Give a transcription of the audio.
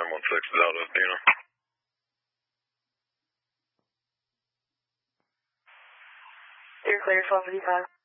916 is out of Dana. You're clear, 1255.